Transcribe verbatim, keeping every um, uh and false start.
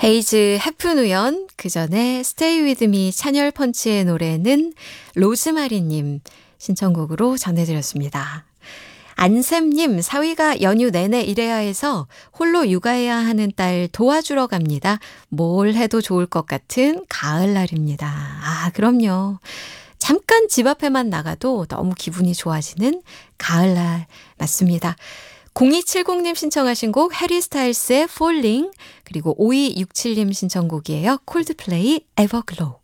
헤이즈 해프누연, 그 전에 스테이 위드 미 찬열펀치의 노래는 로즈마리님 신청곡으로 전해드렸습니다. 안샘님, 사위가 연휴 내내 일해야 해서 홀로 육아해야 하는 딸 도와주러 갑니다. 뭘 해도 좋을 것 같은 가을날입니다. 아, 그럼요. 잠깐 집 앞에만 나가도 너무 기분이 좋아지는 가을날 맞습니다. 공이칠공님 신청하신 곡 해리 스타일스의 Falling, 그리고 오이육칠님 신청곡이에요. 콜드플레이 에버글로우.